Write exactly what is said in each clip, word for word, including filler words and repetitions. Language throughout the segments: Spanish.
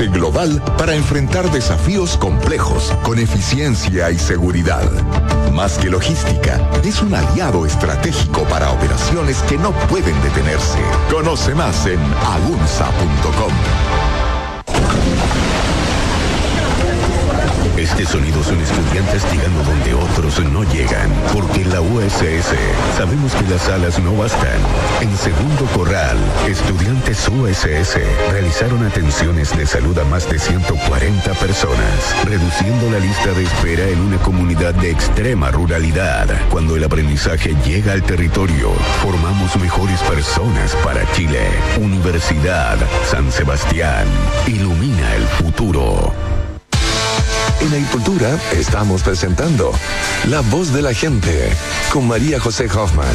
base global para enfrentar desafíos complejos con eficiencia y seguridad. Más que logística, es un aliado estratégico para operaciones que no pueden detenerse. Conoce más en agunza punto com. Este sonido son estudiantes llegando donde otros no llegan, porque en la U S S sabemos que las alas no bastan. En Segundo Corral, estudiantes U S S realizaron atenciones de salud a más de ciento cuarenta personas, reduciendo la lista de espera en una comunidad de extrema ruralidad. Cuando el aprendizaje llega al territorio, formamos mejores personas para Chile. Universidad San Sebastián, ilumina el futuro. En Agricultura estamos presentando La Voz de la Gente con María José Hoffman.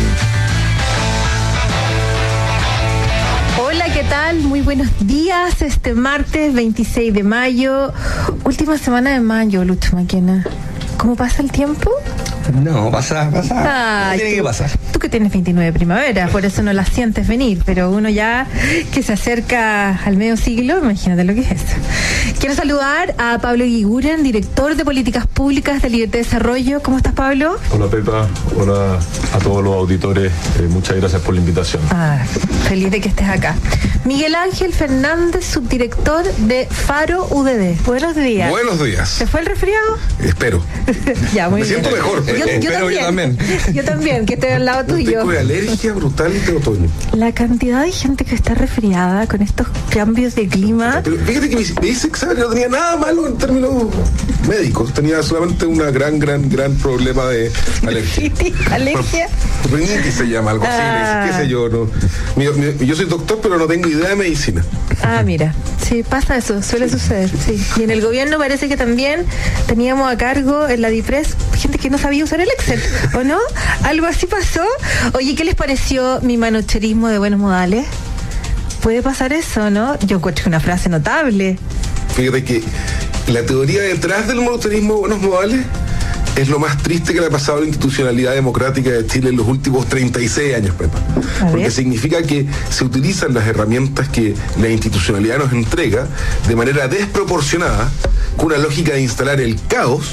Hola, ¿qué tal? Muy buenos días. Este martes veintiséis de mayo, última semana de mayo, Lucho Maquena. ¿Cómo pasa el tiempo? No, pasa, pasa. Ay, tiene tú, que pasar. Tú que tienes veintinueve primaveras, por eso no las sientes venir, pero uno ya que se acerca al medio siglo, imagínate lo que es eso. Quiero saludar a Pablo Guiguren, director de Políticas Públicas de Libertad y Desarrollo. ¿Cómo estás, Pablo? Hola, Pepa. Hola a todos los auditores. Eh, muchas gracias por la invitación. Ah, feliz de que estés acá. Miguel Ángel Fernández, subdirector de Faro U D D. Buenos días. Buenos días. ¿Se fue el resfriado? Espero. Ya, muy Me bien. siento mejor. Yo, yo, Espero también, yo también. yo también, que estoy al lado tuyo. Tengo alergia brutal de otoño. La cantidad de gente que está resfriada con estos cambios de clima. Pero fíjate que me, me dice que no tenía nada malo en términos médicos. Tenía solamente una gran, gran, gran problema de alergia. ¿Alergia? Rinitis se llama, algo Ah. así, qué sé yo. No. Mi- mi- yo soy doctor, pero no tengo idea de medicina. Ah, mira, sí, pasa eso, suele suceder, sí. Y en el gobierno parece que también teníamos a cargo en la DIPRES gente que no sabía usar el Excel, ¿o no? Algo así pasó. Oye, ¿qué les pareció mi manocherismo de buenos modales? Puede pasar eso, ¿no? Yo encuentro una frase notable. Fíjate que la teoría detrás del monoterismo de buenos modales es lo más triste que le ha pasado a la institucionalidad democrática de Chile en los últimos treinta y seis años, Pepa. Porque significa que se utilizan las herramientas que la institucionalidad nos entrega de manera desproporcionada, con una lógica de instalar el caos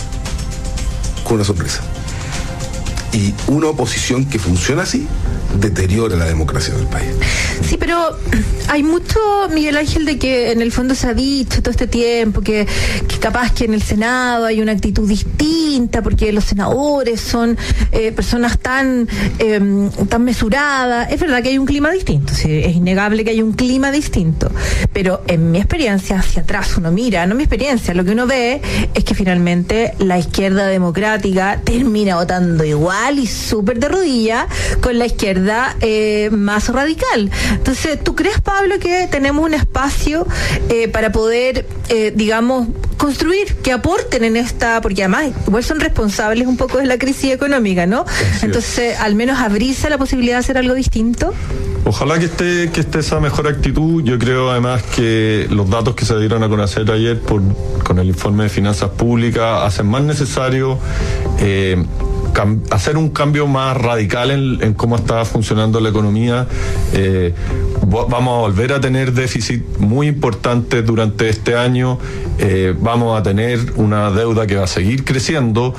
con una sorpresa. Y una oposición que funciona así deteriora la democracia del país. Sí, pero hay mucho, Miguel Ángel, de que en el fondo se ha dicho todo este tiempo que, que capaz que en el Senado hay una actitud distinta porque los senadores son eh, personas tan eh, tan mesuradas. Es verdad que hay un clima distinto, sí, es innegable que hay un clima distinto, pero en mi experiencia hacia atrás uno mira, no mi experiencia, lo que uno ve es que finalmente la izquierda democrática termina votando igual y súper de rodillas con la izquierda eh, más radical. Entonces, ¿tú crees, Pablo, que tenemos un espacio eh, para poder, eh, digamos, construir, que aporten en esta, porque además igual son responsables un poco de la crisis económica, ¿no? Entonces, al menos abrirse a la posibilidad de hacer algo distinto. Ojalá que esté, que esté esa mejor actitud. Yo creo además que los datos que se dieron a conocer ayer por, con el informe de finanzas públicas hacen más necesario eh, cam- hacer un cambio más radical en, en cómo está funcionando la economía. Eh, vamos a volver a tener déficit muy importantes durante este año. Eh, vamos a tener una deuda que va a seguir creciendo,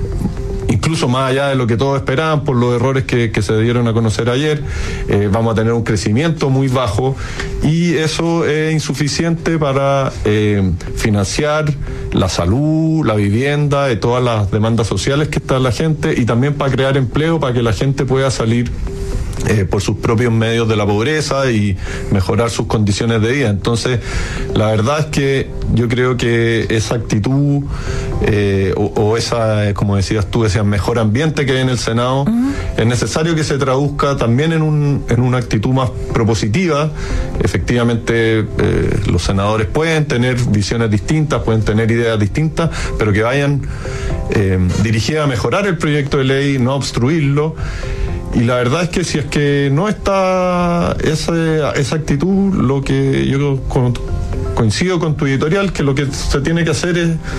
incluso más allá de lo que todos esperaban por los errores que, que se dieron a conocer ayer. Eh, vamos a tener un crecimiento muy bajo y eso es insuficiente para eh, financiar la salud, la vivienda y todas las demandas sociales que está la gente, y también para crear empleo, para que la gente pueda salir Eh, por sus propios medios de la pobreza y mejorar sus condiciones de vida. Entonces, la verdad es que yo creo que esa actitud eh, o, o esa, como decías tú, ese mejor ambiente que hay en el Senado, uh-huh. es necesario que se traduzca también en, un, en una actitud más propositiva. Efectivamente, eh, los senadores pueden tener visiones distintas, pueden tener ideas distintas, pero que vayan eh, dirigidas a mejorar el proyecto de ley, no a obstruirlo. Y la verdad es que si es que no está esa, esa actitud, lo que yo con, coincido con tu editorial, que lo que se tiene que hacer es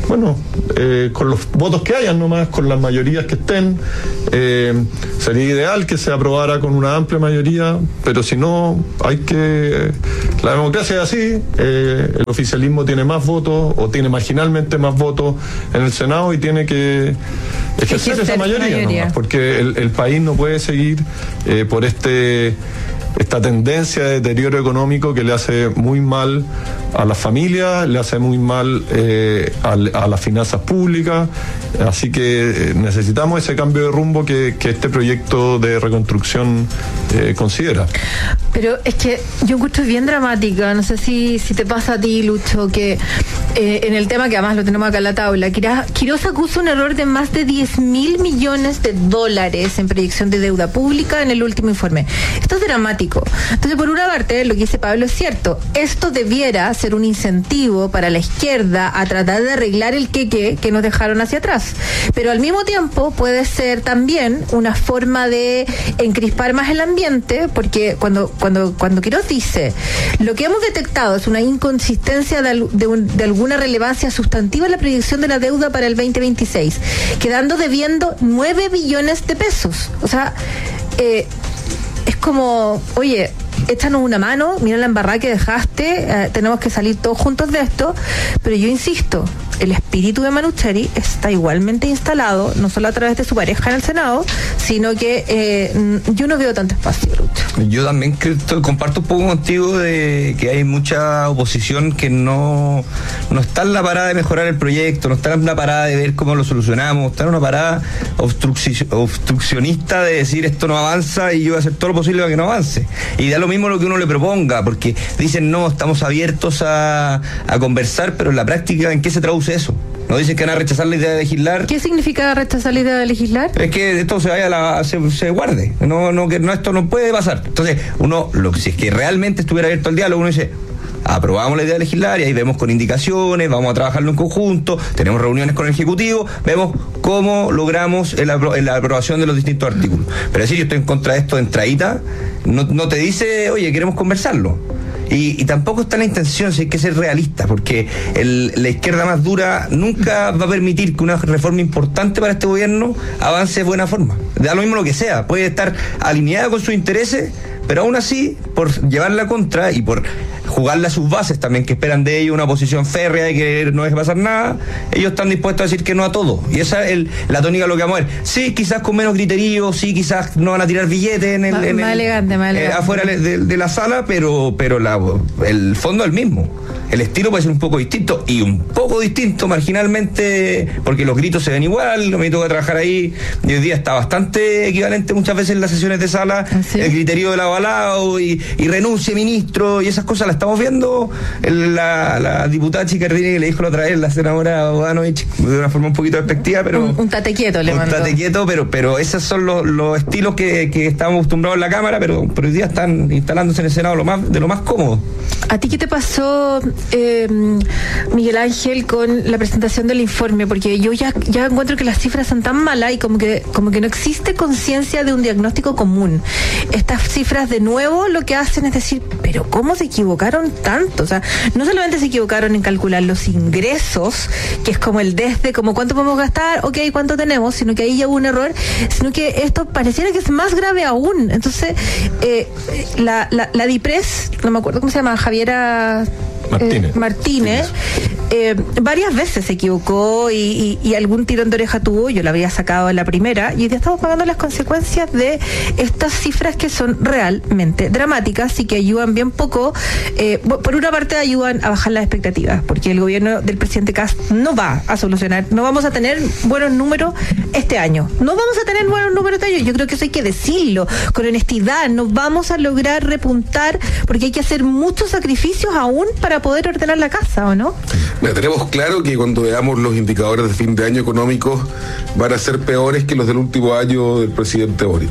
bueno, eh, con los votos que hayan nomás, con las mayorías que estén, eh, sería ideal que se aprobara con una amplia mayoría, pero si no, hay que... La democracia es así, eh, el oficialismo tiene más votos, o tiene marginalmente más votos en el Senado, y tiene que ejercer Ejercer esa mayoría, mayoría. nomás, porque el, el país no puede seguir eh, por este... esta tendencia de deterioro económico que le hace muy mal a las familias, le hace muy mal eh, a, a las finanzas públicas, así que necesitamos ese cambio de rumbo que, que este proyecto de reconstrucción eh, considera. Pero es que yo encuentro bien dramática, no sé si, si te pasa a ti, Lucho, que eh, en el tema que además lo tenemos acá en la tabla, Quirós, Quirós acusa un error de más de diez mil millones de dólares en proyección de deuda pública en el último informe. Esto es dramático. Entonces, por una parte, lo que dice Pablo es cierto. Esto debiera ser un incentivo para la izquierda a tratar de arreglar el queque que nos dejaron hacia atrás. Pero al mismo tiempo puede ser también una forma de encrispar más el ambiente, porque cuando cuando cuando Quirós dice lo que hemos detectado es una inconsistencia de, de, un, de alguna relevancia sustantiva en la proyección de la deuda para el veinte veintiséis, quedando debiendo nueve billones de pesos. O sea, eh, es como, oye, échanos una mano, mira la embarrada que dejaste, eh, tenemos que salir todos juntos de esto, pero yo insisto, el espíritu de Manucheri está igualmente instalado, no solo a través de su pareja en el Senado, sino que eh, yo no veo tanto espacio, Lucho. Yo también creo, comparto un poco contigo de que hay mucha oposición que no, no está en la parada de mejorar el proyecto, no está en la parada de ver cómo lo solucionamos, está en una parada obstruc- obstruccionista de decir esto no avanza y yo voy a hacer todo lo posible para que no avance. Y da lo mismo lo que uno le proponga, porque dicen no, estamos abiertos a, a conversar, pero en la práctica, ¿en qué se traduce eso? No dicen que van a rechazar la idea de legislar. ¿Qué significa rechazar la idea de legislar? Es que esto se vaya a la, se, se guarde. No, no, que no, esto no puede pasar. Entonces, uno, lo que si es que realmente estuviera abierto al diálogo, uno dice, aprobamos la idea de legislar y ahí vemos con indicaciones, vamos a trabajarlo en conjunto, tenemos reuniones con el Ejecutivo, vemos cómo logramos el apro- la aprobación de los distintos artículos. Pero decir yo estoy en contra de esto de entradita, no, no te dice, oye, queremos conversarlo. Y, y tampoco está la intención, si hay que ser realista, porque el, la izquierda más dura nunca va a permitir que una reforma importante para este gobierno avance de buena forma. Da lo mismo lo que sea, puede estar alineada con sus intereses, pero aún así, por llevarla contra y por jugarle a sus bases también, que esperan de ellos una posición férrea y que no deje pasar nada, ellos están dispuestos a decir que no a todo. Y esa es el, la tónica de lo que vamos a ver. Sí, quizás con menos griterío, sí, quizás no van a tirar billetes en el, más, en más el elegante, más elegante. Eh, afuera de, de la sala, pero, pero la, el fondo es el mismo. El estilo puede ser un poco distinto, y un poco distinto marginalmente, porque los gritos se ven igual, me toca trabajar ahí, y hoy día está bastante equivalente muchas veces en las sesiones de sala, ¿sí? El griterío del avalado y, y renuncie ministro, y esas cosas las estamos viendo. El, la, la diputada Chicardini que le dijo la otra vez, la senadora Bodanovich, de una forma un poquito despectiva, pero... Un, un tate quieto le mandó. Un tate quieto, pero, pero esos son los, los estilos que, que estábamos acostumbrados en la Cámara, pero, pero hoy día están instalándose en el Senado lo más, de lo más cómodo. ¿A ti qué te pasó, eh, Miguel Ángel, con la presentación del informe? Porque yo ya, ya encuentro que las cifras son tan malas y como que, como que no existe conciencia de un diagnóstico común. Estas cifras, de nuevo, lo que hacen es decir, pero ¿cómo se equivocaron tanto? O sea, no solamente se equivocaron en calcular los ingresos, que es como el desde, como cuánto podemos gastar, ok, cuánto tenemos, sino que ahí ya hubo un error, sino que esto pareciera que es más grave aún. Entonces, eh, la, la, la DIPRES, no me acuerdo cómo se llama, Javiera Martínez, eh, Martínez eh, varias veces se equivocó y, y, y algún tirón de oreja tuvo. Yo la había sacado en la primera y hoy día estamos pagando las consecuencias de estas cifras que son realmente dramáticas y que ayudan bien poco. Eh, por una parte ayudan a bajar las expectativas, porque el gobierno del presidente Kast no va a solucionar, no vamos a tener buenos números este año, no vamos a tener buenos números este año. Yo creo que eso hay que decirlo con honestidad, no vamos a lograr repuntar porque hay que hacer muchos sacrificios aún para poder ordenar la casa, ¿o no? Mira, tenemos claro que cuando veamos los indicadores de fin de año económicos van a ser peores que los del último año del presidente Boric.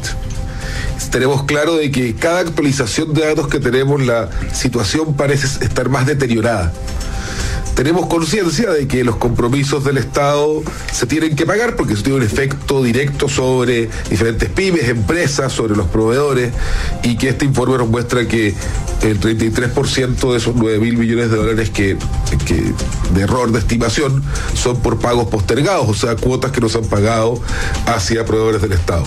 Tenemos claro de que cada actualización de datos que tenemos, la situación parece estar más deteriorada. Tenemos conciencia de que los compromisos del Estado se tienen que pagar porque eso tiene un efecto directo sobre diferentes pymes, empresas, sobre los proveedores, y que este informe nos muestra que el treinta y tres por ciento de esos nueve mil millones de dólares que, que de error de estimación son por pagos postergados, o sea, cuotas que no se han pagado hacia proveedores del Estado.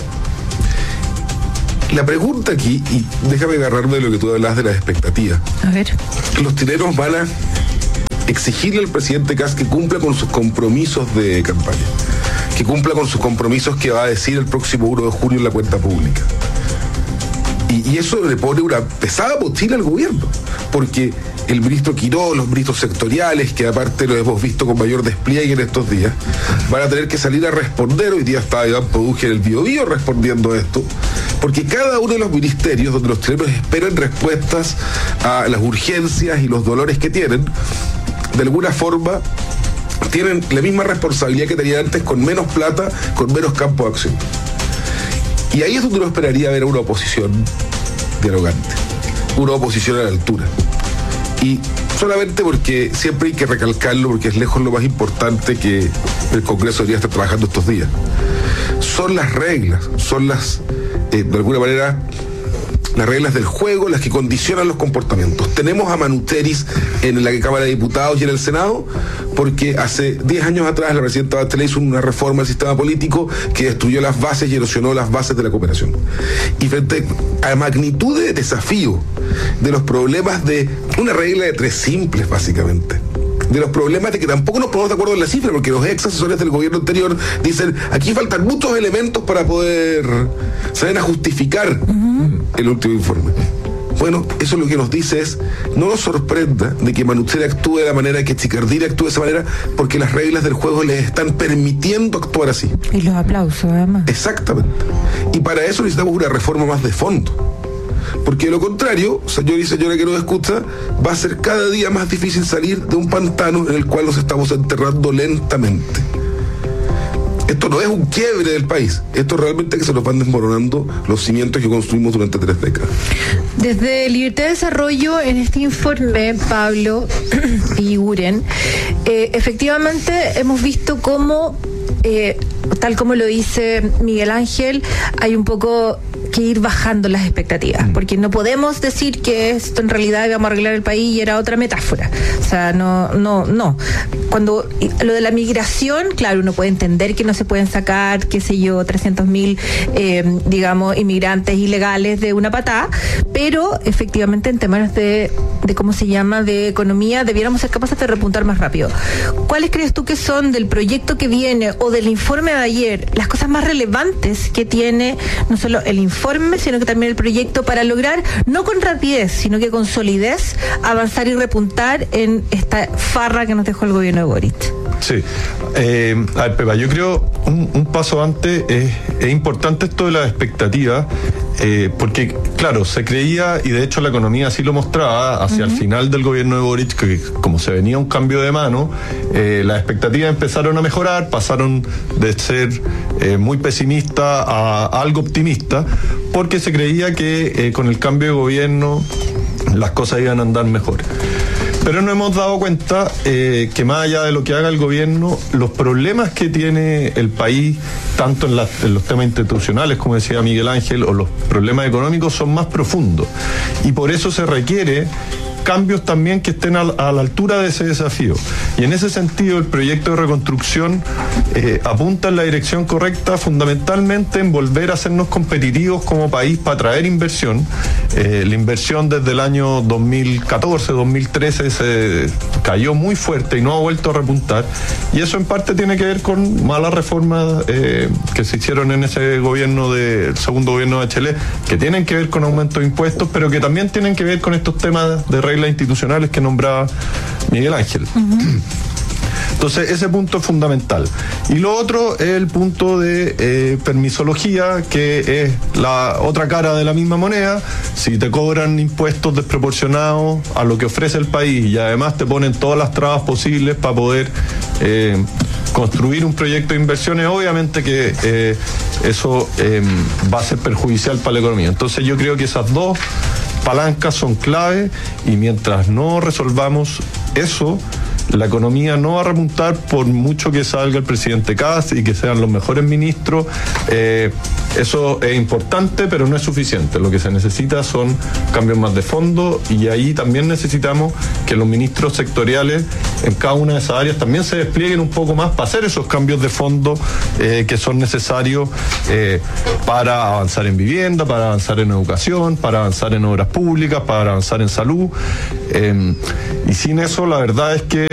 La pregunta aquí, y déjame agarrarme de lo que tú hablas de las expectativas. A ver. Los chilenos van a exigirle al presidente Kast que cumpla con sus compromisos de campaña, que cumpla con sus compromisos que va a decir el próximo uno de junio en la cuenta pública. Y, y eso le pone una pesada mochila al gobierno, porque el ministro Quiró, los ministros sectoriales, que aparte lo hemos visto con mayor despliegue en estos días, van a tener que salir a responder. Hoy día está Iván Poduje en el Biobío respondiendo esto, porque cada uno de los ministerios donde los chilenos esperan respuestas a las urgencias y los dolores que tienen, de alguna forma tienen la misma responsabilidad que tenían antes, con menos plata, con menos campo de acción. Y ahí es donde uno esperaría ver a una oposición dialogante, una oposición a la altura. Y solamente porque siempre hay que recalcarlo, porque es lejos lo más importante que el Congreso debería estar trabajando estos días. Son las reglas, son las, eh, de alguna manera, las reglas del juego las que condicionan los comportamientos. Tenemos a Manuteris en la Cámara de Diputados y en el Senado porque hace diez años atrás la presidenta Bachelet hizo una reforma al sistema político que destruyó las bases y erosionó las bases de la cooperación. Y frente a la magnitud de desafío, de los problemas de una regla de tres simples, básicamente, de los problemas de que tampoco nos ponemos de acuerdo en la cifra, porque los ex asesores del gobierno anterior dicen, aquí faltan muchos elementos para poder saber a justificar uh-huh. el último informe. Bueno, eso lo que nos dice es, no nos sorprenda de que Manucera actúe de la manera, que Chicardini actúe de esa manera, porque las reglas del juego les están permitiendo actuar así. Y los aplausos, además. Exactamente. Y para eso necesitamos una reforma más de fondo. Porque de lo contrario, señor y señora que nos escucha, va a ser cada día más difícil salir de un pantano en el cual nos estamos enterrando lentamente. Esto no es un quiebre del país, esto es realmente que se nos van desmoronando los cimientos que construimos durante tres décadas. Desde Libertad de Desarrollo, en este informe, Pablo y Uren, eh, efectivamente hemos visto cómo, eh, tal como lo dice Miguel Ángel, hay un poco que ir bajando las expectativas, porque no podemos decir que esto en realidad íbamos a arreglar el país y era otra metáfora. O sea, no, no, no. Cuando lo de la migración, claro, uno puede entender que no se pueden sacar, qué sé yo, trescientos mil, eh, digamos, inmigrantes ilegales de una patada, pero efectivamente en temas de, de cómo se llama, de economía, debiéramos ser capaces de repuntar más rápido. ¿Cuáles crees tú que son del proyecto que viene o del informe de ayer las cosas más relevantes que tiene no solo el informe, sino que también el proyecto para lograr, no con rapidez, sino que con solidez, avanzar y repuntar en esta farra que nos dejó el gobierno de Boric? Sí. Eh, a ver, Pepa, yo creo un, un paso antes es, es importante esto de las expectativas, eh, porque, claro, se creía, y de hecho la economía así lo mostraba, hacia uh-huh. el final del gobierno de Boric, que como se venía un cambio de mano, eh, las expectativas empezaron a mejorar, pasaron de ser eh, muy pesimista a, a algo optimista, porque se creía que eh, con el cambio de gobierno las cosas iban a andar mejor. Pero nos hemos dado cuenta eh, que más allá de lo que haga el gobierno, los problemas que tiene el país, tanto en, la, en los temas institucionales, como decía Miguel Ángel, o los problemas económicos, son más profundos. Y por eso se requiere cambios también que estén a, a la altura de ese desafío. Y en ese sentido, el proyecto de reconstrucción eh, apunta en la dirección correcta, fundamentalmente en volver a hacernos competitivos como país para atraer inversión. Eh, la inversión desde el año dos mil catorce, dos mil trece se cayó muy fuerte y no ha vuelto a repuntar. Y eso en parte tiene que ver con malas reformas eh, que se hicieron en ese gobierno, de, el segundo gobierno de Bachelet, que tienen que ver con aumento de impuestos, pero que también tienen que ver con estos temas de reglas institucionales que nombraba Miguel Ángel. Uh-huh. Entonces, ese punto es fundamental. Y lo otro es el punto de eh, permisología, que es la otra cara de la misma moneda. Si te cobran impuestos desproporcionados a lo que ofrece el país y además te ponen todas las trabas posibles para poder eh, construir un proyecto de inversiones, obviamente que eh, eso eh, va a ser perjudicial para la economía. Entonces, yo creo que esas dos palancas son clave, y mientras no resolvamos eso, la economía no va a repuntar por mucho que salga el presidente Kast y que sean los mejores ministros. Eh, Eso es importante, pero no es suficiente. Lo que se necesita son cambios más de fondo, y ahí también necesitamos que los ministros sectoriales en cada una de esas áreas también se desplieguen un poco más para hacer esos cambios de fondo eh, que son necesarios eh, para avanzar en vivienda, para avanzar en educación, para avanzar en obras públicas, para avanzar en salud. Eh, y sin eso, la verdad es que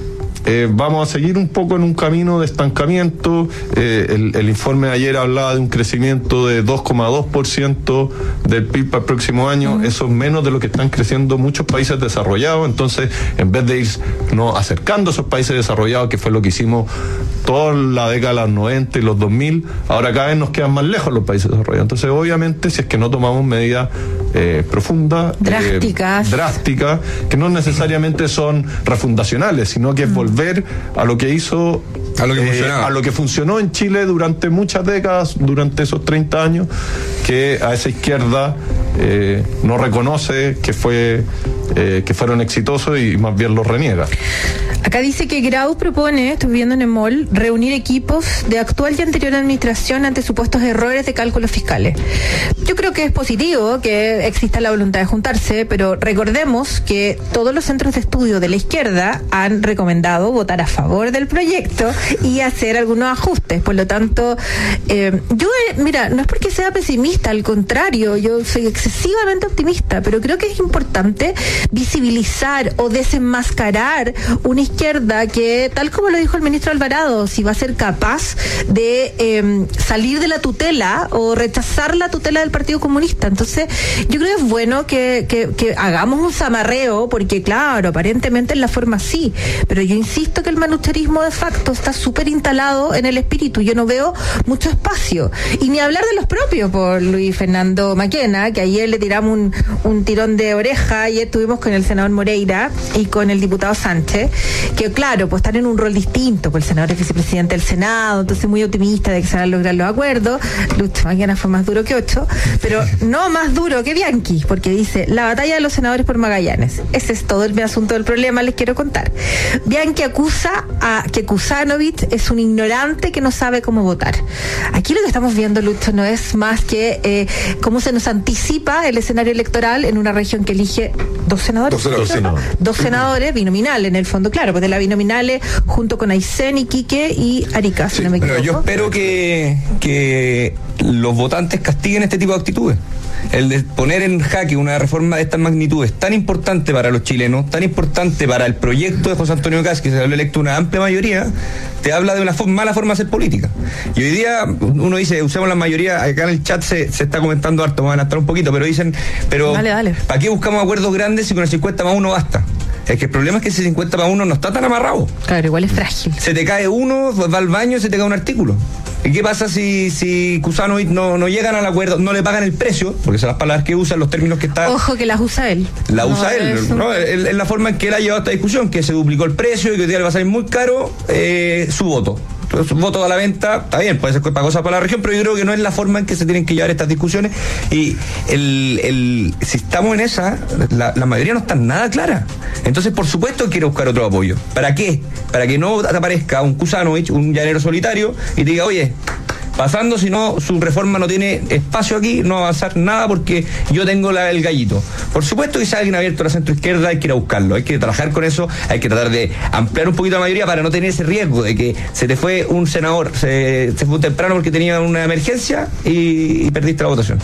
Eh, vamos a seguir un poco en un camino de estancamiento. Eh, el, el informe de ayer hablaba de un crecimiento de dos coma dos por ciento del P I B para el próximo año. Uh-huh. Eso es menos de lo que están creciendo muchos países desarrollados. Entonces, en vez de ir no, acercando a esos países desarrollados, que fue lo que hicimos toda la década de los noventa y los dos mil, ahora cada vez nos quedan más lejos los países desarrollados. Entonces, obviamente, si es que no tomamos medidas eh, profundas, drásticas, eh, drásticas, que no necesariamente son refundacionales, sino que es volver ver a lo que hizo, a lo que, eh, a lo que funcionó en Chile durante muchas décadas, durante esos treinta años, que a esa izquierda eh, no reconoce que fue eh, que fueron exitosos y más bien los reniega. Acá dice que Grau propone, estoy viendo en EMOL, reunir equipos de actual y anterior administración ante supuestos errores de cálculos fiscales. Yo creo que es positivo que exista la voluntad de juntarse, pero recordemos que todos los centros de estudio de la izquierda han recomendado votar a favor del proyecto y hacer algunos ajustes. Por lo tanto, eh, yo, mira, no es porque sea pesimista, al contrario, yo soy excesivamente optimista, pero creo que es importante visibilizar o desenmascarar una izquierda que, tal como lo dijo el ministro Alvarado, si va a ser capaz de eh, salir de la tutela o rechazar la tutela del Partido Comunista. Entonces, yo creo que es bueno que, que, que hagamos un zamarreo, porque claro, aparentemente en la forma sí, pero yo insisto que el manucherismo de facto está súper instalado en el espíritu. Yo no veo mucho espacio. Y ni hablar de los propios, por Luis Fernando Maquena, que ayer le tiramos un, un tirón de oreja, ayer estuvimos con el senador Moreira y con el diputado Sánchez, que claro, pues están en un rol distinto, pues el senador es vicepresidente del Senado, entonces muy optimista de que se van a lograr los acuerdos. Lucho Maquena fue más duro que ocho, pero no más duro que Bianchi, porque dice, la batalla de los senadores por Magallanes. Ese es todo el asunto del problema, les quiero contar. Bianchi acusa a que Kusanovich es un ignorante que no sabe cómo votar. Aquí lo que estamos viendo, Lucho, no es más que eh, cómo se nos anticipa el escenario electoral en una región que elige dos senadores. Dos senadores. Dos senadores binominales, en el fondo, claro, pues de la binominales junto con Aysén, Iquique y Arica, si sí, no me equivoco. Pero yo espero que, que los votantes castiguen este tipo de actitudes. El de poner en jaque una reforma de estas magnitudes tan importante para los chilenos, tan importante para el proyecto de José Antonio Kast, que se habló electo una amplia mayoría, te habla de una fo- mala forma de hacer política. Y hoy día uno dice, usemos la mayoría, acá en el chat se, se está comentando harto, me van a estar un poquito, pero dicen, pero dale, dale. ¿para qué buscamos acuerdos grandes si con el cincuenta más uno basta? Es que el problema es que ese cincuenta más uno no está tan amarrado. Claro, igual es frágil. Se te cae uno, va al baño y se te cae un artículo. ¿Y qué pasa si, si Kusanovich no, no llegan al acuerdo, no le pagan el precio? Porque son las palabras que usan, los términos que está... Ojo que las usa él. La no, usa él, eso. ¿no? Es, es la forma en que él ha llevado esta discusión, que se duplicó el precio y que hoy día le va a salir muy caro eh, su voto. Entonces, su voto a la venta, está bien, puede ser para cosas para la región, pero yo creo que no es la forma en que se tienen que llevar estas discusiones. Y el, el, si estamos en esa, la, la mayoría no está nada clara. Entonces, por supuesto, quiere buscar otro apoyo. ¿Para qué? Para que no aparezca un Kusanovich, un llanero solitario, y te diga, oye, pasando, si no, su reforma no tiene espacio aquí, no va a avanzar nada porque yo tengo la, el gallito. Por supuesto que si alguien abierto a la centro izquierda hay que ir a buscarlo, hay que trabajar con eso, hay que tratar de ampliar un poquito la mayoría para no tener ese riesgo de que se te fue un senador, se, se fue temprano porque tenía una emergencia y, y perdiste la votación.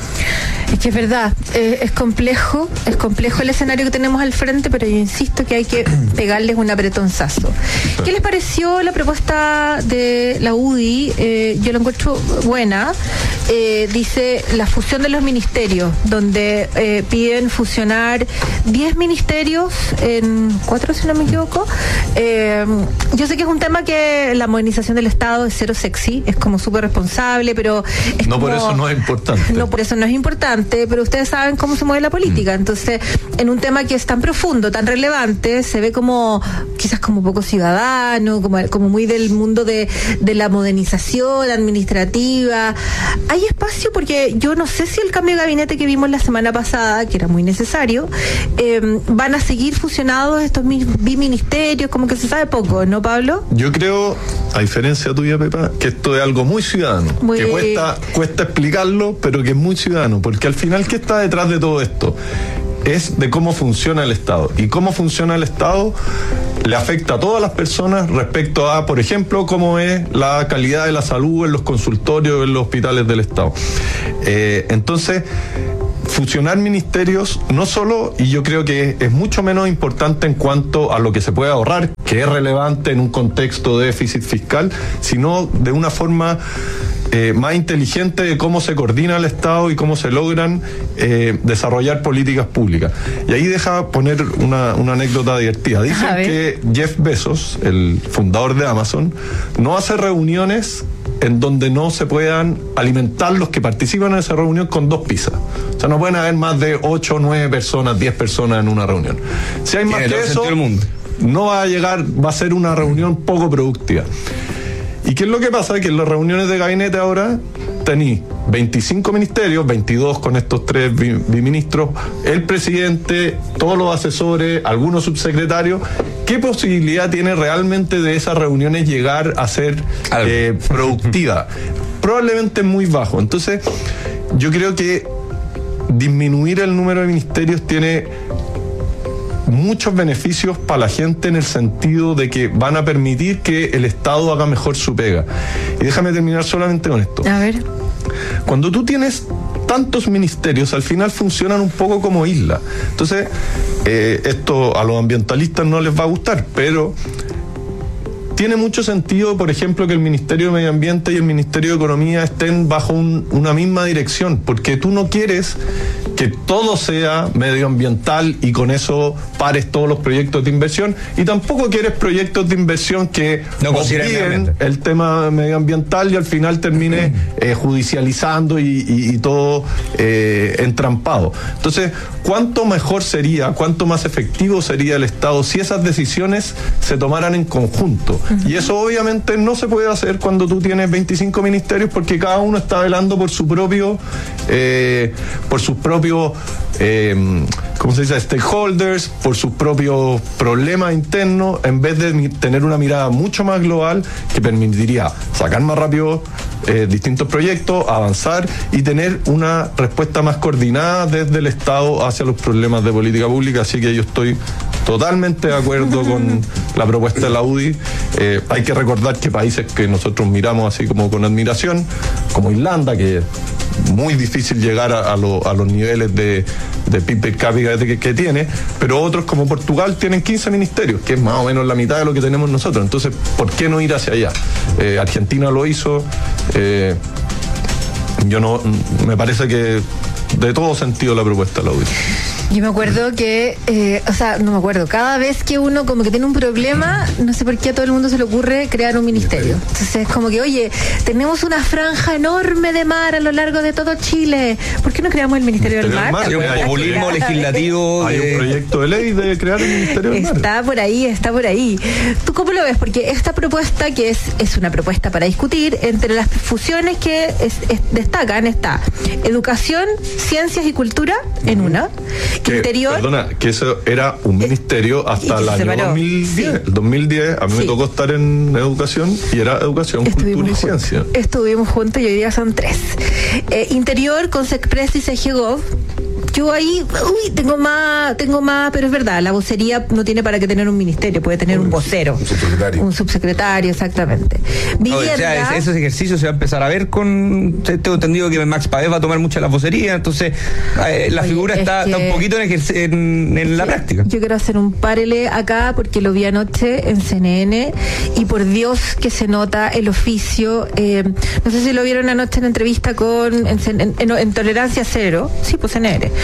Es que es verdad, eh, es complejo, es complejo el escenario que tenemos al frente, pero yo insisto que hay que pegarles un apretonzazo. ¿Qué les pareció la propuesta de la U D I? Eh, yo la encuentro buena. Eh, dice la fusión de los ministerios, donde eh, piden fusionar diez ministerios en cuatro, si no me equivoco. Eh, yo sé que es un tema que la modernización del Estado es cero sexy, es como súper responsable, pero... Es no como, por eso no es importante. No por eso no es importante. relevante, pero ustedes saben cómo se mueve la política. Entonces, en un tema que es tan profundo, tan relevante, se ve como quizás como poco ciudadano, como, como muy del mundo de, de la modernización administrativa. Hay espacio porque yo no sé si el cambio de gabinete que vimos la semana pasada, que era muy necesario, eh, van a seguir fusionados estos biministerios, como que se sabe poco, ¿no, Pablo? Yo creo, a diferencia tuya, Pepa, que esto es algo muy ciudadano, muy... que cuesta, cuesta explicarlo, pero que es muy ciudadano, porque al final, ¿qué está detrás de todo esto? Es de cómo funciona el Estado. Y cómo funciona el Estado le afecta a todas las personas respecto a, por ejemplo, cómo es la calidad de la salud en los consultorios, en los hospitales del Estado. Eh, entonces, fusionar ministerios no solo, y yo creo que es mucho menos importante en cuanto a lo que se puede ahorrar, que es relevante en un contexto de déficit fiscal, sino de una forma eh, más inteligente de cómo se coordina el Estado y cómo se logran eh, desarrollar políticas públicas. Y ahí deja poner una, una anécdota divertida. Dicen que Jeff Bezos, el fundador de Amazon, no hace reuniones en donde no se puedan alimentar los que participan en esa reunión con dos pizzas. O sea, no pueden haber más de ocho, nueve personas, diez personas en una reunión. Si hay más que eso, no va a llegar, va a ser una reunión poco productiva. ¿Y qué es lo que pasa? Que en las reuniones de gabinete ahora tení veinticinco ministerios, veintidós con estos tres biministros, el presidente, todos los asesores, algunos subsecretarios. ¿Qué posibilidad tiene realmente de esas reuniones llegar a ser eh, productiva? Probablemente muy bajo. Entonces, yo creo que disminuir el número de ministerios tiene muchos beneficios para la gente, en el sentido de que van a permitir que el Estado haga mejor su pega. Y déjame terminar solamente con esto. A ver. Cuando tú tienes tantos ministerios, al final funcionan un poco como isla. Entonces, eh, esto a los ambientalistas no les va a gustar, pero tiene mucho sentido, por ejemplo, que el Ministerio de Medio Ambiente y el Ministerio de Economía estén bajo un, una misma dirección, porque tú no quieres que todo sea medioambiental y con eso pares todos los proyectos de inversión, y tampoco quieres proyectos de inversión que no obvien el tema medioambiental y al final termine eh, judicializando y, y, y todo eh, entrampado. Entonces, ¿cuánto mejor sería, cuánto más efectivo sería el Estado si esas decisiones se tomaran en conjunto? Uh-huh. Y eso obviamente no se puede hacer cuando tú tienes veinticinco ministerios, porque cada uno está velando por su propio, eh, por sus propios Eh, ¿cómo se dice? stakeholders, por sus propios problemas internos, en vez de tener una mirada mucho más global que permitiría sacar más rápido eh, distintos proyectos, avanzar y tener una respuesta más coordinada desde el Estado hacia los problemas de política pública. Así que yo estoy totalmente de acuerdo con la propuesta de la U D I. Eh, hay que recordar que países que nosotros miramos así como con admiración, como Irlanda, que muy difícil llegar a, a, lo, a los niveles de, de P I B per cápita que, que tiene, pero otros como Portugal tienen quince ministerios, que es más o menos la mitad de lo que tenemos nosotros. Entonces, ¿por qué no ir hacia allá? Eh, Argentina lo hizo. Eh, yo no, me parece que de todo sentido la propuesta de la U D I. Yo me acuerdo que, eh, o sea, no me acuerdo, cada vez que uno como que tiene un problema, no sé por qué a todo el mundo se le ocurre crear un ministerio. Entonces es como que, oye, tenemos una franja enorme de mar a lo largo de todo Chile, ¿por qué no creamos el Ministerio, Ministerio del Mar? Hay un populismo legislativo. Hay de... un proyecto de ley de crear el Ministerio del Mar. Está por ahí, está por ahí. ¿Tú cómo lo ves? Porque esta propuesta, que es, es una propuesta para discutir, entre las fusiones que es, es, destacan está educación, ciencias y cultura en uh-huh. una. Que, Interior. Perdona, que eso era un ministerio hasta el año dos mil diez. Sí. El dos mil diez a mí sí. me tocó estar en educación y era educación, Estuvimos cultura y juntos. ciencia. Estuvimos juntos y hoy día son tres. Eh, interior con SECPRES y SEGEGOV. Yo ahí, uy, tengo más, tengo más, pero es verdad, la vocería no tiene para qué tener un ministerio, puede tener un vocero. Un subsecretario. Un subsecretario, exactamente. No, o sea, esos ejercicios se va a empezar a ver con, tengo entendido que Max Pavés va a tomar mucha la vocería, entonces eh, la Oye, figura está, está un poquito en, ejerc- en, en la sí, práctica. Yo quiero hacer un párele acá porque lo vi anoche en C N N y por Dios que se nota el oficio. Eh, no sé si lo vieron anoche en entrevista con en, en, en, en Tolerancia Cero, sí, pues C N N.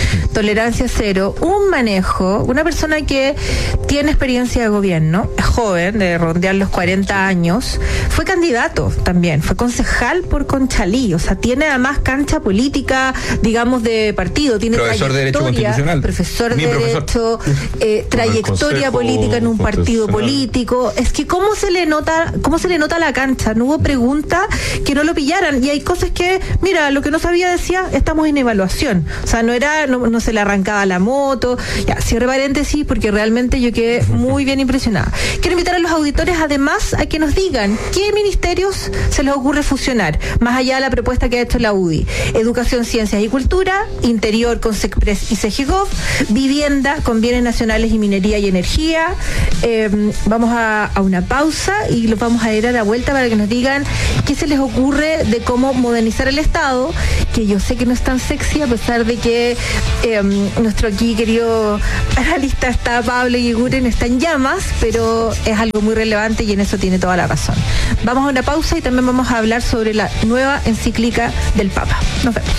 tolerancia cero, un manejo, una persona que tiene experiencia de gobierno, es joven, de rondear los cuarenta años, fue candidato también, fue concejal por Conchalí, o sea, tiene además cancha política, digamos, de partido, tiene profesor de Derecho Constitucional, profesor Mi de profesor. Derecho, eh, trayectoria política en un partido político. Es que cómo se le nota, cómo se le nota la cancha, no hubo pregunta que no lo pillaran, y hay cosas que, mira, lo que no sabía decía, estamos en evaluación, o sea, no era, no, no se le arrancaba la moto, ya, cierre paréntesis, porque realmente yo quedé muy bien impresionada. Quiero invitar a los auditores además a que nos digan qué ministerios se les ocurre fusionar, más allá de la propuesta que ha hecho la U D I. Educación, Ciencias y Cultura, Interior con SECPRES y CEGIGOV, Vivienda con Bienes Nacionales y Minería y Energía. Eh, vamos a, a una pausa y los vamos a ir a la vuelta para que nos digan qué se les ocurre de cómo modernizar el Estado, que yo sé que no es tan sexy, a pesar de que eh, nuestro aquí querido analista está Pablo Yiguren, está en llamas, pero es algo muy relevante y en eso tiene toda la razón. Vamos a una pausa y también vamos a hablar sobre la nueva encíclica del Papa. Nos vemos.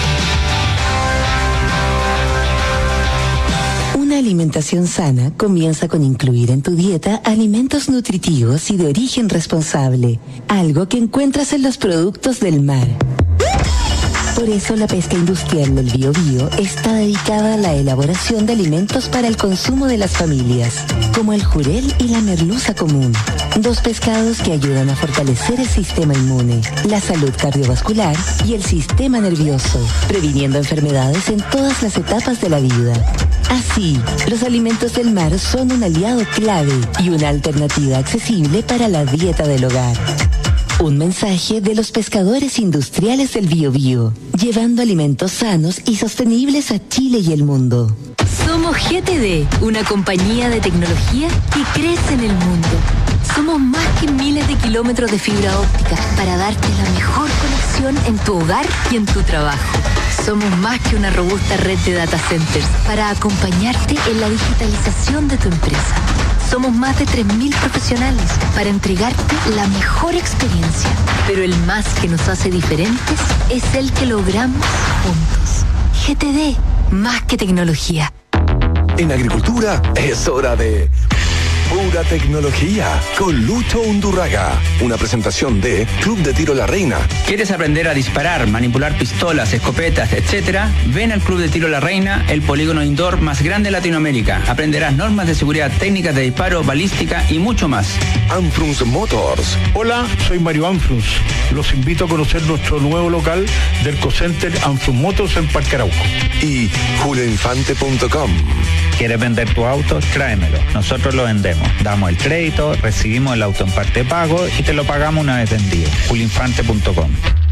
Una alimentación sana comienza con incluir en tu dieta alimentos nutritivos y de origen responsable, algo que encuentras en los productos del mar. Por eso la pesca industrial del Biobío está dedicada a la elaboración de alimentos para el consumo de las familias, como el jurel y la merluza común, dos pescados que ayudan a fortalecer el sistema inmune, la salud cardiovascular y el sistema nervioso, previniendo enfermedades en todas las etapas de la vida. Así, los alimentos del mar son un aliado clave y una alternativa accesible para la dieta del hogar. Un mensaje de los pescadores industriales del Biobío, llevando alimentos sanos y sostenibles a Chile y el mundo. Somos G T D, una compañía de tecnología que crece en el mundo. Somos más que miles de kilómetros de fibra óptica para darte la mejor conexión en tu hogar y en tu trabajo. Somos más que una robusta red de data centers para acompañarte en la digitalización de tu empresa. Somos más de tres mil profesionales para entregarte la mejor experiencia. Pero el más que nos hace diferentes es el que logramos juntos. G T D, más que tecnología. En agricultura es hora de Pura Tecnología con Lucho Undurraga. Una presentación de Club de Tiro La Reina. ¿Quieres aprender a disparar, manipular pistolas, escopetas, etcétera? Ven al Club de Tiro La Reina, el polígono indoor más grande de Latinoamérica. Aprenderás normas de seguridad, técnicas de disparo, balística y mucho más. Anfrunz Motors. Hola, soy Mario Anfrunz. Los invito a conocer nuestro nuevo local del Cocenter Anfrunz Motors en Parque Arauco. Y julio infante punto com. ¿Quieres vender tu auto? Tráemelo. Nosotros lo vendemos. Damos el crédito, recibimos el auto en parte de pago y te lo pagamos una vez vendido. julio infante punto com.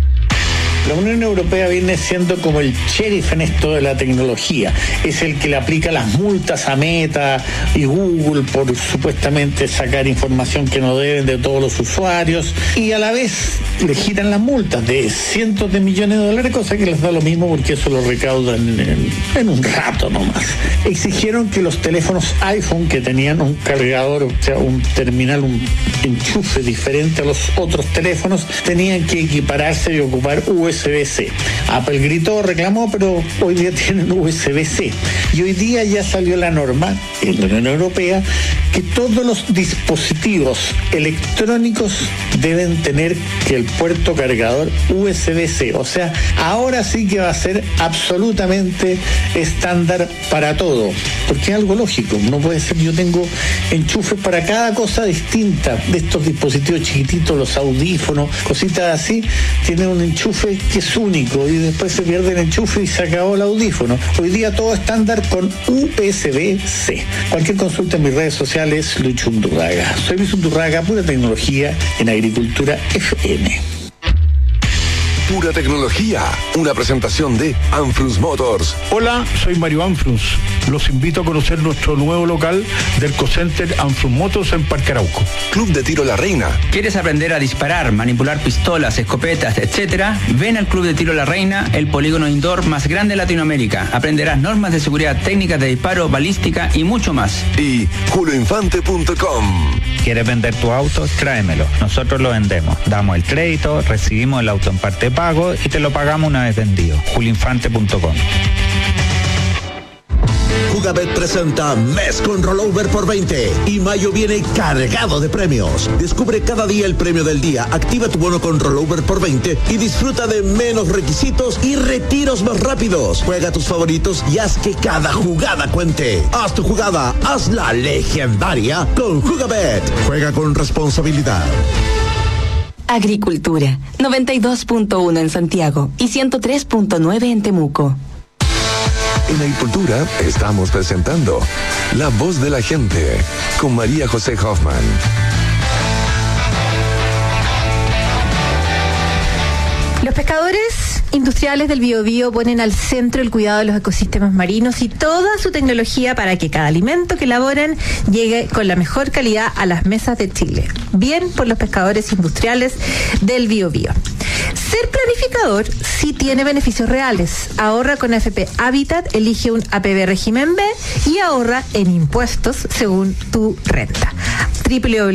La Unión Europea viene siendo como el sheriff en esto de la tecnología. Es el que le aplica las multas a Meta y Google por supuestamente sacar información que no deben de todos los usuarios, y a la vez le giran las multas de cientos de millones de dólares, cosa que les da lo mismo porque eso lo recaudan en, en un rato nomás. Exigieron que los teléfonos iPhone, que tenían un cargador, o sea, un terminal, un enchufe diferente a los otros teléfonos, tenían que equipararse y ocupar U S B-C. Apple gritó, reclamó, pero hoy día tienen U S B-C. Y hoy día ya salió la norma en la Unión Europea que todos los dispositivos electrónicos deben tener que el puerto cargador U S B-C. O sea, ahora sí que va a ser absolutamente estándar para todo. Porque es algo lógico. No puede ser, yo tengo enchufes para cada cosa distinta de estos dispositivos chiquititos, los audífonos, cositas así. Tienen un enchufe que es único y después se pierde el enchufe y se acabó el audífono. Hoy día todo estándar con U S B-C. Cualquier consulta en mis redes sociales, Lucho Undurraga. Soy Luis Undurraga, Pura Tecnología en Agricultura F M. Pura Tecnología, una presentación de Anfrunz Motors. Hola, soy Mario Anfrunz. Los invito a conocer nuestro nuevo local del Cocenter Anfrunz Motors en Parque Arauco. Club de Tiro La Reina. ¿Quieres aprender a disparar, manipular pistolas, escopetas, etcétera? Ven al Club de Tiro La Reina, el polígono indoor más grande de Latinoamérica. Aprenderás normas de seguridad, técnicas de disparo, balística y mucho más. Y julio infante punto com. ¿Quieres vender tu auto? Tráemelo. Nosotros lo vendemos. Damos el crédito, recibimos el auto en parte de pago y te lo pagamos una vez vendido. julio infante punto com. Jugabet presenta Mes con Rollover por veinte y mayo viene cargado de premios. Descubre cada día el premio del día, activa tu bono con Rollover por veinte y disfruta de menos requisitos y retiros más rápidos. Juega tus favoritos y haz que cada jugada cuente. Haz tu jugada, hazla legendaria con Jugabet. Juega con responsabilidad. Agricultura, noventa y dos punto uno en Santiago y ciento tres punto nueve en Temuco. En Agricultura estamos presentando La Voz de la Gente con María José Hoffman. Los pescadores industriales del Biobío ponen al centro el cuidado de los ecosistemas marinos y toda su tecnología para que cada alimento que elaboren llegue con la mejor calidad a las mesas de Chile. Bien por los pescadores industriales del Biobío. Ser planificador sí tiene beneficios reales. Ahorra con A F P Habitat, elige un A P B régimen B y ahorra en impuestos según tu renta.